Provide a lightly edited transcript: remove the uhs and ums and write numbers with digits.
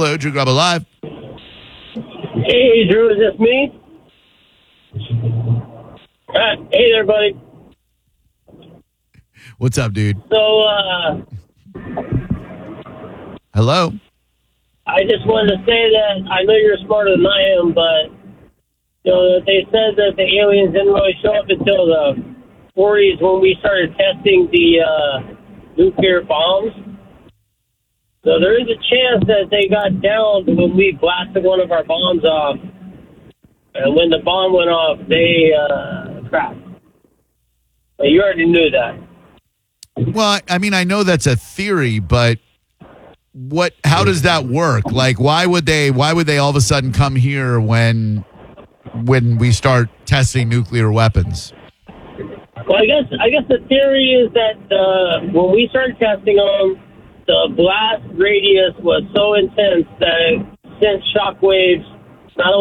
Hello, Drew Garabo Live. Hey, Drew, is this me? Hey there, buddy. What's up, dude? So, Hello. I just wanted to say that I know you're smarter than I am, but, they said that the aliens didn't really show up until the 40s when we started testing the nuclear bombs. So there is a chance that they got downed when we blasted one of our bombs off. And when the bomb went off, they crashed. But you already knew that. Well, I mean, I know that's a theory, but how does that work? Like, why would they all of a sudden come here when we start testing nuclear weapons? Well, I guess the theory is that when we started testing them, the blast radius was so intense that it sent shockwaves